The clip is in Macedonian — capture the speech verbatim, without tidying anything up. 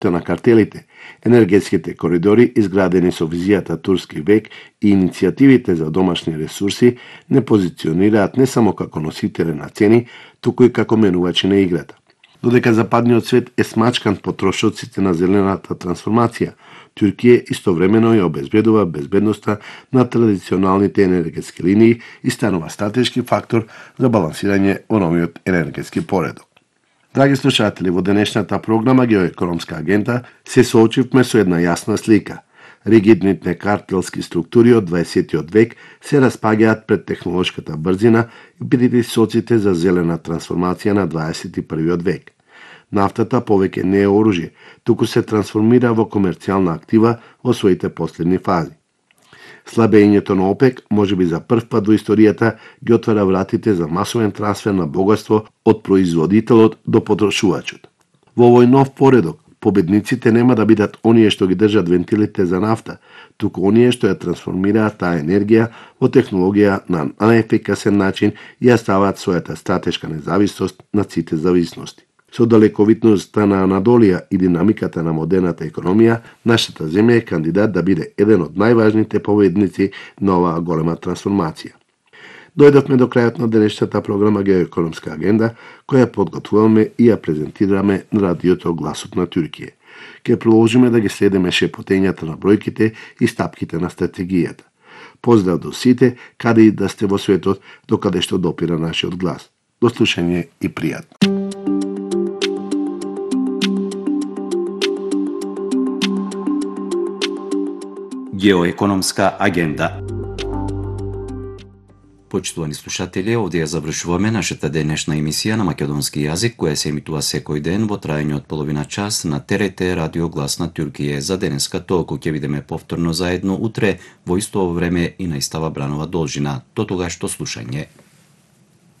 на картелите, енергетските коридори изградени со визијата турски век и иницијативите за домашни ресурси не позиционираат не само како носители на цени, туку и како менувачи на играта. Додека западниот свет е смачкан потрошоците на зелената трансформација, Туркија истовремено ја обезбедува безбедноста на традиционалните енергетски линии и станува стратешки фактор за балансирање во новиот енергетски поредок. Драги слушатели, во денешната програма Геоекономска агента се соочивме со една јасна слика. Ригидните картелски структури од дваесеттиот век се распаѓаат пред технолошката брзина и притисоците за зелена трансформација на дваесет и првиот век. Нафтата повеќе не е оружје, туку се трансформира во комерцијална актива во своите последни фази. Слабењето на ОПЕК, можеби за прв пат во историјата, ги отвара вратите за масовен трансфер на богатство од производителот до потрошувачот. Во овој нов поредок, победниците нема да бидат оние што ги држат вентилите за нафта, туку оние што ја трансформираат таа енергија во технологија на најефикасен начин и ја ставаат својата стратешка независност на сите зависности. Со далековитноста на Анадолија и динамиката на модерната економија, нашата земја е кандидат да биде еден од најважните победници на оваа голема трансформација. Дојдовме до крајот на денешната програма Геоекономска агенда, која подготвуваме и ја презентираме на радиото Гласот на Туркија. Ке продолжиме да ги следиме шепотењата на бројките и стапките на стратегијата. Поздрав до сите, каде и да сте во светот, докаде што допира нашиот глас. До слушање и пријатно. Геоекономска агенда. Почитувани слушатели, овде ја завршуваме нашата денешна емисија на македонски јазик, која се емитува секој ден во траење од половина час на Т Р Т Радио Глас на Туркија. За денеска толку, ќе видиме повторно заедно утре во исто време и на истава бранова должина. До тогаш, до слушање.